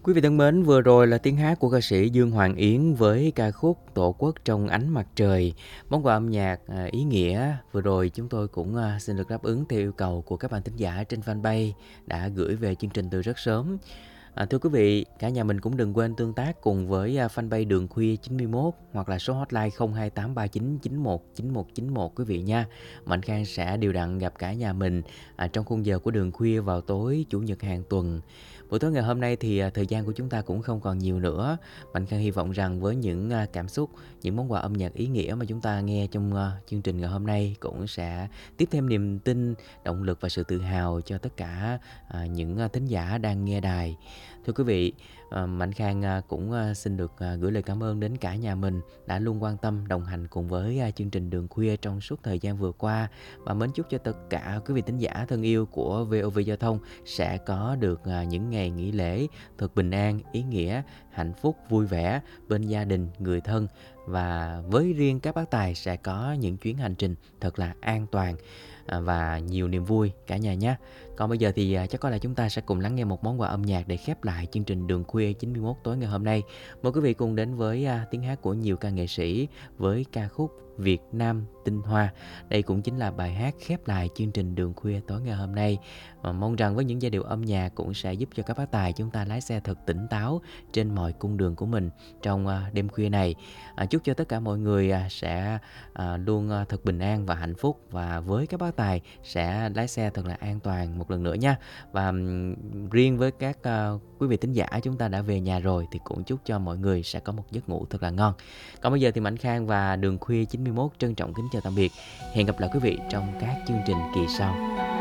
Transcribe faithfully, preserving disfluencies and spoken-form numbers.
Quý vị thân mến, vừa rồi là tiếng hát của ca sĩ Dương Hoàng Yến với ca khúc Tổ quốc trong ánh mặt trời. Món quà âm nhạc à, ý nghĩa vừa rồi chúng tôi cũng à, xin được đáp ứng theo yêu cầu của các bạn thính giả trên fanpage đã gửi về chương trình từ rất sớm. À, thưa quý vị, cả nhà mình cũng đừng quên tương tác cùng với à, fanpage Đường Khuya chín mươi mốt hoặc là số hotline không hai tám ba chín chín một chín một chín một quý vị nha. Mạnh Khang sẽ đều đặn gặp cả nhà mình à, trong khung giờ của Đường Khuya vào tối Chủ nhật hàng tuần. Buổi tối ngày hôm nay thì à, thời gian của chúng ta cũng không còn nhiều nữa. Mạnh Khang hy vọng rằng với những à, cảm xúc, những món quà âm nhạc ý nghĩa mà chúng ta nghe trong à, chương trình ngày hôm nay cũng sẽ tiếp thêm niềm tin, động lực và sự tự hào cho tất cả à, những à, thính giả đang nghe đài. Thưa quý vị, à, Mạnh Khang à, cũng à, xin được à, gửi lời cảm ơn đến cả nhà mình đã luôn quan tâm đồng hành cùng với à, chương trình Đường Khuya trong suốt thời gian vừa qua, và mến chúc cho tất cả quý vị thính giả thân yêu của vê o vê Giao thông sẽ có được à, những ngày nghỉ lễ thật bình an, ý nghĩa, hạnh phúc, vui vẻ bên gia đình, người thân, và với riêng các bác tài sẽ có những chuyến hành trình thật là an toàn à, và nhiều niềm vui cả nhà nhé. Còn bây giờ thì à, chắc có lẽ chúng ta sẽ cùng lắng nghe một món quà âm nhạc để khép lại chương trình Đường Khuya chín mươi mốt tối ngày hôm nay. Mời quý vị cùng đến với à, tiếng hát của nhiều ca nghệ sĩ với ca khúc Việt Nam Tinh Hoa. Đây cũng chính là bài hát khép lại chương trình Đường Khuya tối ngày hôm nay. Và mong rằng với những giai điệu âm nhạc cũng sẽ giúp cho các bác tài chúng ta lái xe thật tỉnh táo trên mọi cung đường của mình trong à, đêm khuya này. À, chúc cho tất cả mọi người à, sẽ à, luôn à, thật bình an và hạnh phúc, và với các bác tài sẽ lái xe thật là an toàn một lần nữa nha. Và um, riêng với các uh, quý vị thính giả chúng ta đã về nhà rồi thì cũng chúc cho mọi người sẽ có một giấc ngủ thật là ngon. Còn bây giờ thì Mạnh Khang và Đường Khuya chín mươi mốt trân trọng kính chào tạm biệt. Hẹn gặp lại quý vị trong các chương trình kỳ sau.